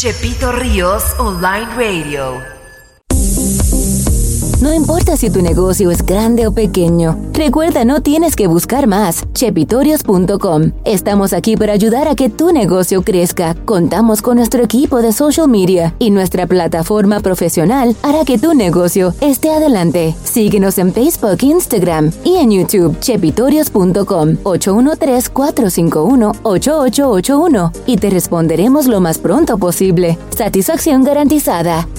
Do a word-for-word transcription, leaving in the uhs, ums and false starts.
Chepito Ríos Online Radio. No importa si tu negocio es grande o pequeño, recuerda, no tienes que buscar más. chepitorios punto com. Estamos aquí para ayudar a que tu negocio crezca. Contamos con nuestro equipo de social media y nuestra plataforma profesional hará que tu negocio esté adelante. Síguenos en Facebook, Instagram y en YouTube. chepitorios punto com, ocho uno tres, cuatro cinco uno, ocho ocho ocho uno y te responderemos lo más pronto posible. Satisfacción garantizada.